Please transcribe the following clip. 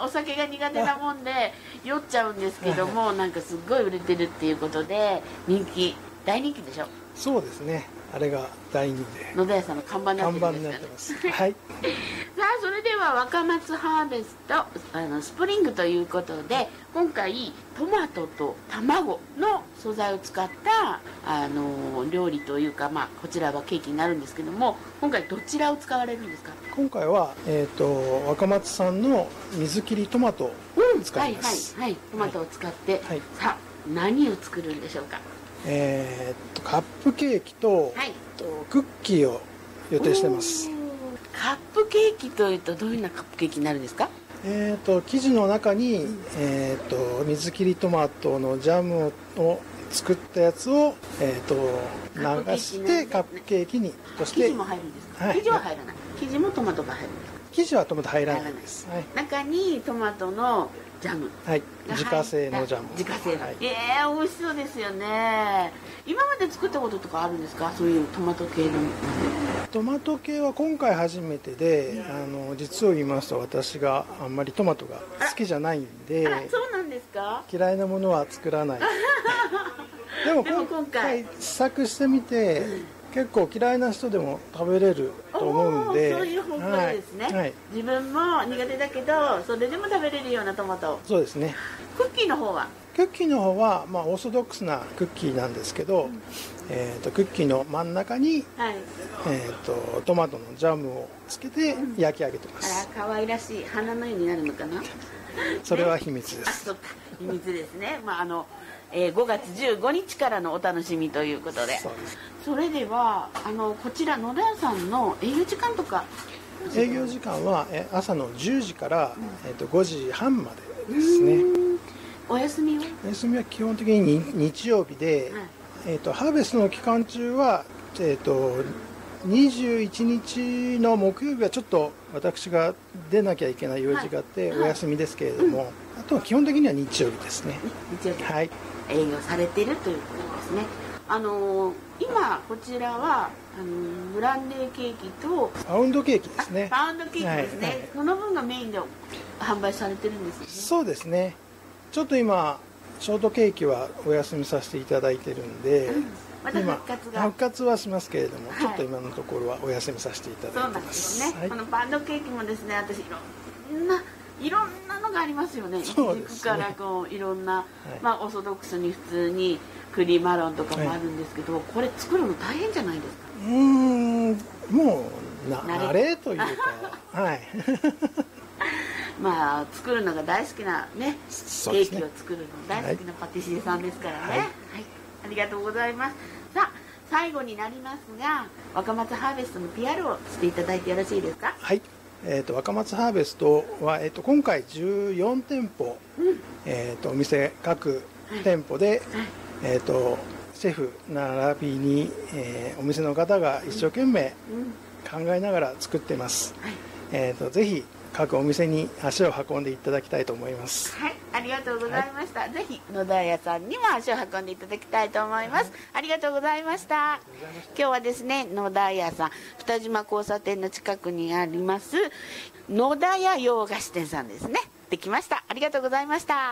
お酒が苦手なもんで酔っちゃうんですけども、なんかすっごい売れてるっていうことで大人気でしょ。 そうですね、あれが大人気で野田屋さんの看板になってるんになっですかね。 てます。はい。 さあそれでは若松ハーベストスプリングということで、今回トマトと卵の素材を使った料理というか、こちらはケーキになるんですけども、今回どちらを使われるんですか？ 今回は、若松産の水切りトマトを使います。 はい、トマトを使って、 はい、 さあ何を作るんでしょうか？ カップケーキと、クッキーを予定してます。 カップケーキというとどういうようなカップケーキになるんですか？ 生地の中に、水切りトマトのジャムを作ったやつを、流してカップケーキにとして。 生地も入るんですか？生地は入らない。生地もトマトが入るんですか？ 生地はトマト入らないです。 中にトマトのジャム、 自家製のジャム、 自家製の、美味しそうですよね。今まで作ったこととかあるんですか？そういうトマト系の。 トマト系は今回初めてで、実を言いますと私があんまりトマトが好きじゃないんで。 そうなんですか？ 嫌いなものは作らない。でも今回試作してみて、結構嫌いな人でも食べれると思うんで。 そういう方向ですね。自分も苦手だけどそれでも食べれるようなトマト。 そうですね。 クッキーの方はオーソドックスなクッキーなんですけど、クッキーの真ん中に、トマトのジャムをつけて焼き上げてます。 可愛らしい花のようになるのかな。 それは秘密です。 そっか、秘密ですね。5月15日からのお楽しみということで。それではこちら野田屋さんの営業時間とか。 営業時間は朝の10時から、5時半までですね。 お休みは？ お休みは基本的に日曜日で、ハーベストの期間中は、21日の木曜日はちょっと私が出なきゃいけない用事があってお休みですけれども、あとは基本的には日曜日ですね。 日曜日、営業されているということですね。今こちらはブランデーケーキとパウンドケーキですね。 パウンドケーキですね。その分がメインで販売されてるんですよね。 そうですね。ちょっと今ショートケーキはお休みさせていただいてるんで、 また復活はしますけれども、ちょっと今のところはお休みさせていただいてます。 そうなんですね。このパウンドケーキもですね、私いろんなのがありますよね。いちじくからいろんな、オーソドックスに普通にクリームマロンとかもあるんですけど、これ作るの大変じゃないですか？ もう慣れというか、 作るのが大好きなね、ケーキを作るの大好きなパティシエさんですからね。ありがとうございます。さあ最後になりますが、若松ハーベストの PR をしていただいてよろしいですか？ はい。若松ハーベストは、今回14店舗、お店各店舗で、シェフ並びに、お店の方が一生懸命考えながら作ってます。ぜひ各お店に足を運んでいただきたいと思います。 はい、ありがとうございました。ぜひ野田屋さんにも足を運んでいただきたいと思います。ありがとうございました。今日はですね、野田屋さん二島交差点の近くにあります野田屋洋菓子店さんですね。できました。ありがとうございました。